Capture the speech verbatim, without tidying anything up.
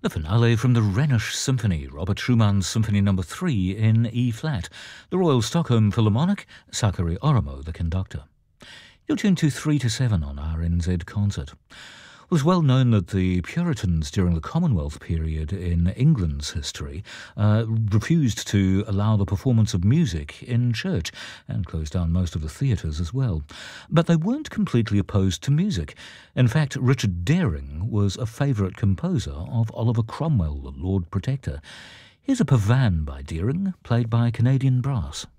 The finale from the Rhenish Symphony, Robert Schumann's Symphony Number three in E-flat. The Royal Stockholm Philharmonic, Sakari Oramo, the conductor. You're tuned to three to seven on R N Z Concert. Well, it's well known that the Puritans during the Commonwealth period in England's history uh, refused to allow the performance of music in church and closed down most of the theatres as well. But they weren't completely opposed to music. In fact, Richard Deering was a favourite composer of Oliver Cromwell, the Lord Protector. Here's a Pavane by Deering, played by Canadian Brass.